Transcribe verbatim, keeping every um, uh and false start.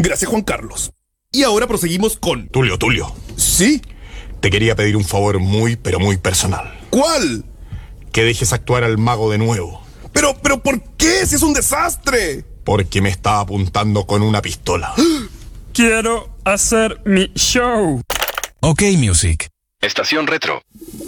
Gracias, Juan Carlos. Y ahora proseguimos con... Tulio, Tulio. ¿Sí? Te quería pedir un favor muy, pero muy personal. ¿Cuál? Que dejes actuar al mago de nuevo. Pero, pero, ¿por qué? Si es un desastre. Porque me está apuntando con una pistola. Quiero hacer mi show. OK Music. Estación Retro.